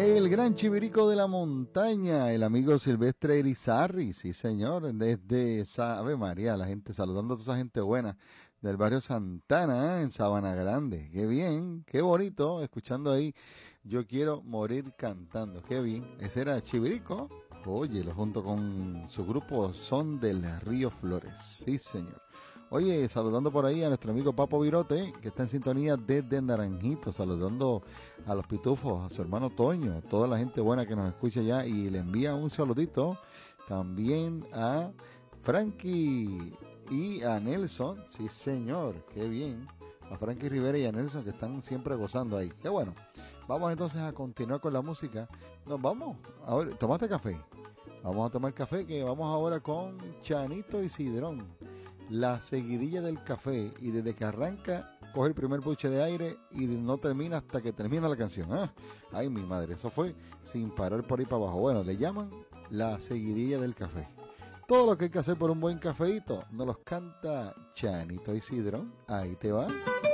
El gran chivirico de la montaña, el amigo Silvestre Irizarry, sí señor, desde Ave María, la gente saludando a toda esa gente buena del barrio Santana, en Sabana Grande. Qué bien, qué bonito, escuchando ahí Yo Quiero Morir Cantando, qué bien. Ese era Chivirico, óyelo, junto con su grupo Son del Río Flores, sí señor. Oye, saludando por ahí a nuestro amigo Papo Virote, que está en sintonía desde Naranjito, saludando a los pitufos, a su hermano Toño, toda la gente buena que nos escucha ya, y le envía un saludito también a Frankie y a Nelson, sí señor, qué bien, a Frankie Rivera y a Nelson que están siempre gozando ahí, qué bueno. Vamos entonces a continuar con la música, nos vamos, ahora, tomate café, vamos a tomar café, que vamos ahora con Chanito y Sidrón. La seguidilla del café, y desde que arranca coge el primer buche de aire y no termina hasta que termina la canción. Ay, mi madre, eso fue sin parar por ahí para abajo. Bueno, le llaman la seguidilla del café. Todo lo que hay que hacer por un buen cafeíto nos los canta Chanito y Sidrón. Ahí te va.